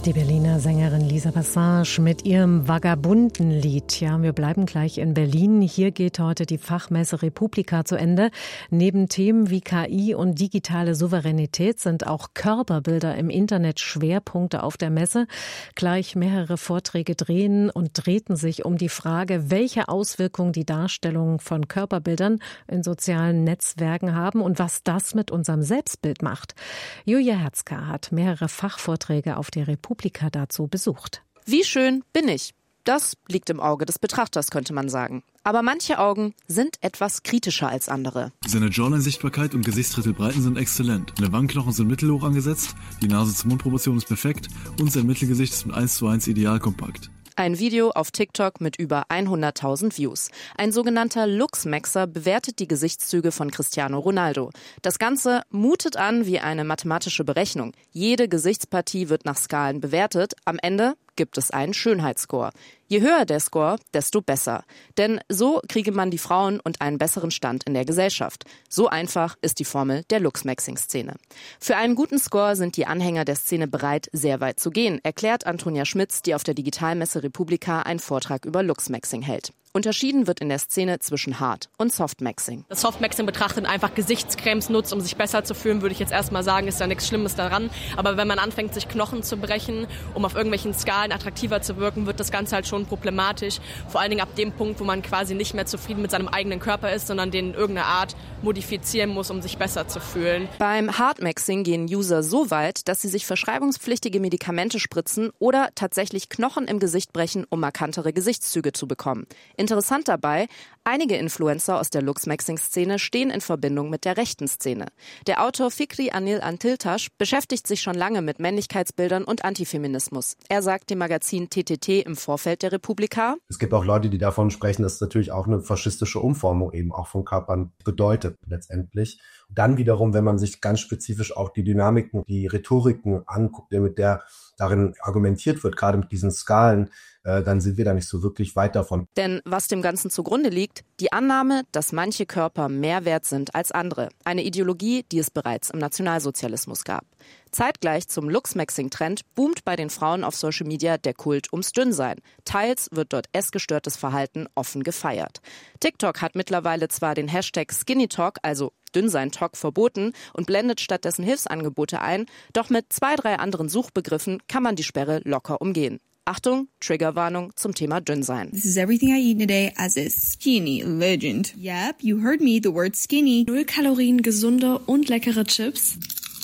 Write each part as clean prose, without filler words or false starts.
Die Berliner Sängerin Lisa Passage mit ihrem Vagabundenlied. Ja, wir bleiben gleich in Berlin. Hier geht heute die Fachmesse Republika zu Ende. Neben Themen wie KI und digitale Souveränität sind auch Körperbilder im Internet Schwerpunkte auf der Messe. Gleich mehrere Vorträge drehten sich um die Frage, welche Auswirkungen die Darstellung von Körperbildern in sozialen Netzwerken haben und was das mit unserem Selbstbild macht. Julia Herzka hat mehrere Fachvorträge auf der Republika dazu besucht. Wie schön bin ich? Das liegt im Auge des Betrachters, könnte man sagen. Aber manche Augen sind etwas kritischer als andere. Seine Jawline-Sichtbarkeit und Gesichtsdrittelbreiten sind exzellent. Seine Wangenknochen sind mittelhoch angesetzt, die Nase-zu-Mund-Proportion ist perfekt und sein Mittelgesicht ist mit 1:1 ideal kompakt. Ein Video auf TikTok mit über 100.000 Views. Ein sogenannter Luxmaxer bewertet die Gesichtszüge von Cristiano Ronaldo. Das Ganze mutet an wie eine mathematische Berechnung. Jede Gesichtspartie wird nach Skalen bewertet. Am Ende gibt es einen Schönheitsscore. Je höher der Score, desto besser. Denn so kriege man die Frauen und einen besseren Stand in der Gesellschaft. So einfach ist die Formel der Luxmaxing-Szene. Für einen guten Score sind die Anhänger der Szene bereit, sehr weit zu gehen, erklärt Antonia Schmitz, die auf der Digitalmesse Republika einen Vortrag über Luxmaxing hält. Unterschieden wird in der Szene zwischen Hard- und Softmaxing. Das Softmaxing betrachtet einfach Gesichtscremes nutzt, um sich besser zu fühlen, würde ich jetzt erstmal sagen, ist da nichts Schlimmes daran. Aber wenn man anfängt, sich Knochen zu brechen, um auf irgendwelchen Skalen attraktiver zu wirken, wird das Ganze halt schon problematisch. Vor allen Dingen ab dem Punkt, wo man quasi nicht mehr zufrieden mit seinem eigenen Körper ist, sondern den in irgendeiner Art modifizieren muss, um sich besser zu fühlen. Beim Hardmaxing gehen User so weit, dass sie sich verschreibungspflichtige Medikamente spritzen oder tatsächlich Knochen im Gesicht brechen, um markantere Gesichtszüge zu bekommen. Interessant dabei, einige Influencer aus der Luxmaxing-Szene stehen in Verbindung mit der rechten Szene. Der Autor Fikri Anil Antiltaş beschäftigt sich schon lange mit Männlichkeitsbildern und Antifeminismus. Er sagt dem Magazin TTT im Vorfeld der Republika: Es gibt auch Leute, die davon sprechen, dass es natürlich auch eine faschistische Umformung eben auch von Körpern bedeutet letztendlich. Dann wiederum, wenn man sich ganz spezifisch auch die Dynamiken, die Rhetoriken anguckt, mit der darin argumentiert wird, gerade mit diesen Skalen, dann sind wir da nicht so wirklich weit davon. Denn was dem Ganzen zugrunde liegt, die Annahme, dass manche Körper mehr wert sind als andere. Eine Ideologie, die es bereits im Nationalsozialismus gab. Zeitgleich zum Luxmaxing-Trend boomt bei den Frauen auf Social Media der Kult ums Dünnsein. Teils wird dort essgestörtes Verhalten offen gefeiert. TikTok hat mittlerweile zwar den Hashtag SkinnyTalk, also Dünnsein-Talk, verboten und blendet stattdessen Hilfsangebote ein, doch mit 2, 3 anderen Suchbegriffen kann man die Sperre locker umgehen. Achtung, Triggerwarnung zum Thema Dünnsein. This is everything I eat today as a skinny legend. Yep, you heard me, the word skinny. 0 Kalorien, gesunde und leckere Chips.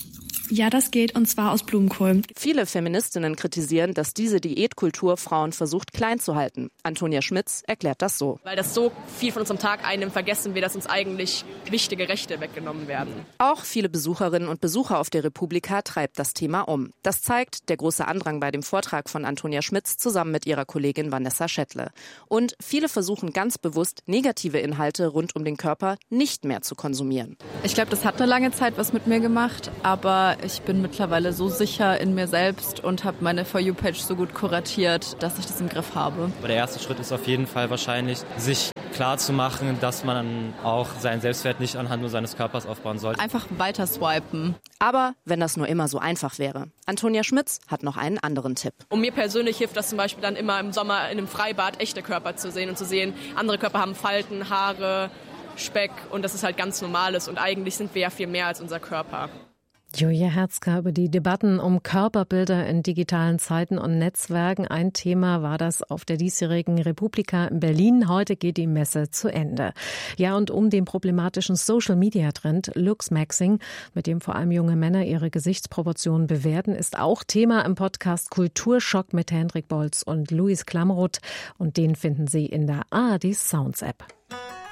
Ja, das geht, und zwar aus Blumenkohl. Viele Feministinnen kritisieren, dass diese Diätkultur Frauen versucht, klein zu halten. Antonia Schmitz erklärt das so. Weil das so viel von unserem Tag einnimmt, vergessen wir, dass uns eigentlich wichtige Rechte weggenommen werden. Auch viele Besucherinnen und Besucher auf der Republika treibt das Thema um. Das zeigt der große Andrang bei dem Vortrag von Antonia Schmitz zusammen mit ihrer Kollegin Vanessa Schettle. Und viele versuchen ganz bewusst, negative Inhalte rund um den Körper nicht mehr zu konsumieren. Ich glaube, das hat eine lange Zeit was mit mir gemacht, aber ich bin mittlerweile so sicher in mir selbst und habe meine For You-Page so gut kuratiert, dass ich das im Griff habe. Aber der erste Schritt ist auf jeden Fall wahrscheinlich, sich klar zu machen, dass man auch seinen Selbstwert nicht anhand nur seines Körpers aufbauen sollte. Einfach weiter swipen. Aber wenn das nur immer so einfach wäre. Antonia Schmitz hat noch einen anderen Tipp. Und mir persönlich hilft das zum Beispiel dann immer im Sommer in einem Freibad echte Körper zu sehen und zu sehen, andere Körper haben Falten, Haare, Speck und das ist halt ganz Normales und eigentlich sind wir ja viel mehr als unser Körper. Julia Herzka über die Debatten um Körperbilder in digitalen Zeiten und Netzwerken. Ein Thema war das auf der diesjährigen Republika in Berlin. Heute geht die Messe zu Ende. Ja, und um den problematischen Social-Media-Trend Luxmaxing, mit dem vor allem junge Männer ihre Gesichtsproportionen bewerten, ist auch Thema im Podcast Kulturschock mit Hendrik Bolz und Luis Klamroth. Und den finden Sie in der ARD Sounds App.